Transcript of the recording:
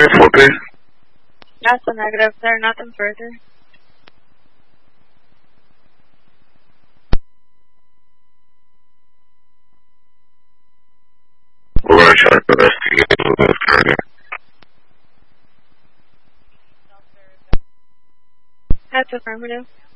info, please? That's a negative, sir. Nothing further. We're going to try to investigate this further. That's affirmative.